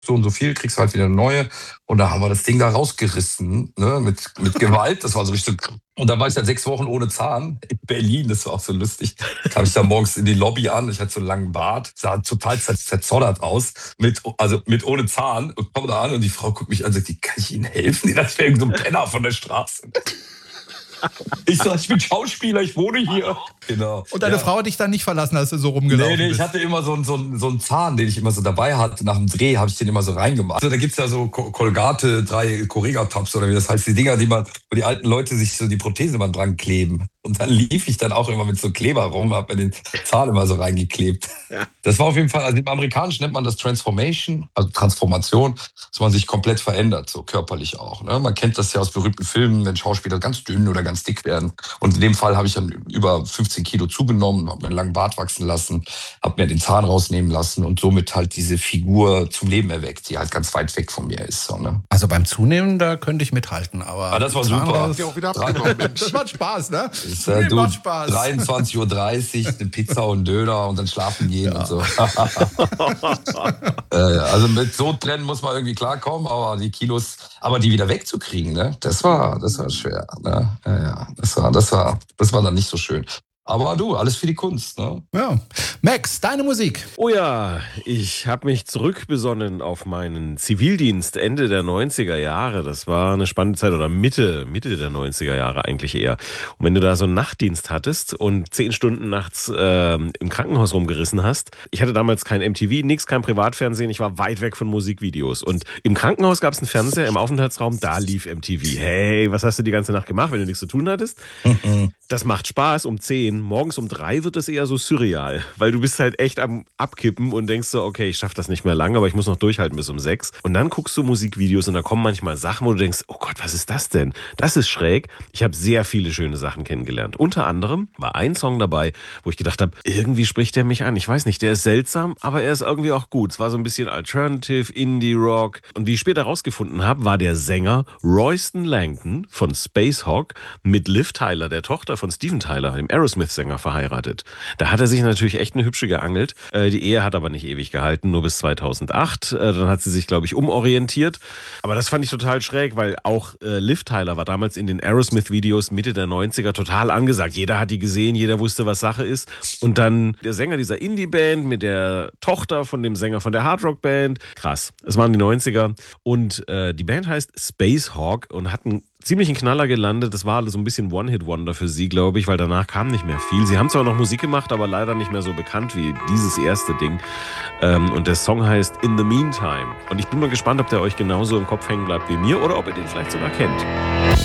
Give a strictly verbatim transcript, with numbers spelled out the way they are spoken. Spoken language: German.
so und so viel, kriegst halt wieder eine neue. Und da haben wir das Ding da rausgerissen, ne, mit, mit Gewalt. Das war so richtig. Und dann war ich dann sechs Wochen ohne Zahn in Berlin. Das war auch so lustig. Kam ich da morgens in die Lobby an. Ich hatte so einen langen Bart, sah total zer- zerzottert aus, mit, also mit ohne Zahn. Und komme da an und die Frau guckt mich an und sagt, kann ich Ihnen helfen? Die dachte, ich wäre irgend so ein Penner von der Straße. Ich sag, ich bin Schauspieler, ich wohne hier. Genau. Und deine Ja. Frau hat dich dann nicht verlassen, als du so rumgelaufen Nee, nee, ich bist? hatte immer so, einen- so, einen- so einen Zahn, den ich immer so dabei hatte. Nach dem Dreh habe ich den immer so reingemacht. Also da gibt's ja so Ko- Colgate, drei Correga-Tops oder wie das heißt, die Dinger, die man, wo die alten Leute sich so die Prothese mal dran kleben. Und dann lief ich dann auch immer mit so Kleber rum, hab mir den Zahn immer so reingeklebt. Ja. Das war auf jeden Fall, also im Amerikanischen nennt man das Transformation, also Transformation, dass man sich komplett verändert, so körperlich auch. Ne? Man kennt das ja aus berühmten Filmen, wenn Schauspieler ganz dünn oder ganz dick werden. Und in dem Fall habe ich dann über fünfzehn Kilo zugenommen, habe mir einen langen Bart wachsen lassen, habe mir den Zahn rausnehmen lassen und somit halt diese Figur zum Leben erweckt, die halt ganz weit weg von mir ist. So, ne? Also beim Zunehmen, da könnte ich mithalten. Aber Ah, das war Zahn super. raus- Ja, auch wieder Drei- abgenommen, Mensch. Das macht Spaß, ne? Ist, äh, Zunehmen du, macht Spaß. dreiundzwanzig Uhr dreißig, eine Pizza und einen Döner und dann schlafen gehen und so. äh, also mit so trennen muss man irgendwie klarkommen, aber die Kilos, aber die wieder wegzukriegen, ne, das war, das war schwer. Ne? Ja, ja, das war, das war, das war dann nicht so schön. Aber du, alles für die Kunst, ne? Ja. Max, deine Musik. Oh ja, ich habe mich zurückbesonnen auf meinen Zivildienst Ende der neunziger Jahre. Das war eine spannende Zeit oder Mitte, Mitte der neunziger Jahre eigentlich eher. Und wenn du da so einen Nachtdienst hattest und zehn Stunden nachts ähm, im Krankenhaus rumgerissen hast, ich hatte damals kein M T V, nix, kein Privatfernsehen, ich war weit weg von Musikvideos. Und im Krankenhaus gab es einen Fernseher im Aufenthaltsraum, da lief M T V. Hey, was hast du die ganze Nacht gemacht, wenn du nichts zu tun hattest? Das macht Spaß um zehn. Morgens um drei wird es eher so surreal, weil du bist halt echt am Abkippen und denkst so, okay, ich schaff das nicht mehr lange, aber ich muss noch durchhalten bis um sechs. Und dann guckst du Musikvideos und da kommen manchmal Sachen, wo du denkst, oh Gott, was ist das denn? Das ist schräg. Ich habe sehr viele schöne Sachen kennengelernt. Unter anderem war ein Song dabei, wo ich gedacht habe, irgendwie spricht der mich an. Ich weiß nicht, der ist seltsam, aber er ist irgendwie auch gut. Es war so ein bisschen Alternative, Indie-Rock. Und wie ich später rausgefunden habe, war der Sänger Royston Langton von Spacehawk mit Liv Tyler, der Tochter von Steven Tyler, dem Aerosmith-Sänger, verheiratet. Da hat er sich natürlich echt eine hübsche geangelt. Äh, die Ehe hat aber nicht ewig gehalten, nur bis zweitausendacht. Äh, dann hat sie sich, glaube ich, umorientiert. Aber das fand ich total schräg, weil auch äh, Liv Tyler war damals in den Aerosmith-Videos Mitte der neunziger total angesagt. Jeder hat die gesehen, jeder wusste, was Sache ist. Und dann der Sänger dieser Indie-Band mit der Tochter von dem Sänger von der Hardrock-Band. Krass. Es waren die neunziger. Und äh, die Band heißt Spacehawk und hat einen ziemlichen Knaller gelandet. Das war so ein bisschen One-Hit-Wonder für sie, glaube ich, weil danach kam nicht mehr viel. Sie haben zwar noch Musik gemacht, aber leider nicht mehr so bekannt wie dieses erste Ding. Ähm, und der Song heißt In the Meantime. Und ich bin mal gespannt, ob der euch genauso im Kopf hängen bleibt wie mir oder ob ihr den vielleicht sogar kennt.